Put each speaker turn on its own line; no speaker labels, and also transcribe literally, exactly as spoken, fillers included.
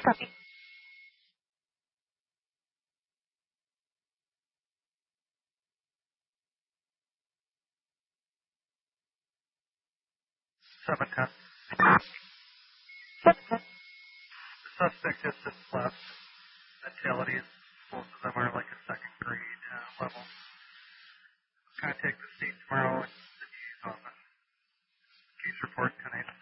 seven ten. The suspect just has left. Mentalities, both of them are like a second grade uh, level. Contact the state tomorrow and the chief on the case report tonight.